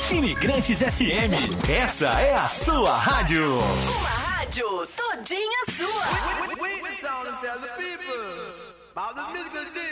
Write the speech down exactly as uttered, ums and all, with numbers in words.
Imigrantes F M, essa é a sua rádio. Uma rádio todinha sua.